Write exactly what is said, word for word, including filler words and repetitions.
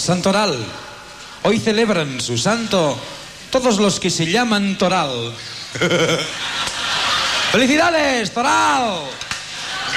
Santoral. Hoy celebran su santo todos los que se llaman Toral. ¡Felicidades, Toral!